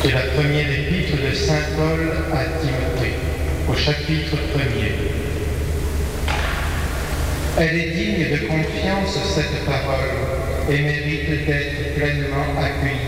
de la première épître de saint Paul à Timothée, au chapitre 1er. Elle est digne de confiance, cette parole, et mérite d'être pleinement accueillie